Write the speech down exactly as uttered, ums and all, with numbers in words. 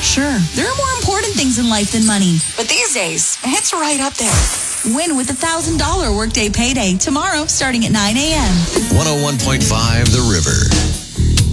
Sure, there are more important things in life than money, but these days, it's right up there. Win with a one thousand dollars workday payday tomorrow starting at nine a.m. one oh one point five The River.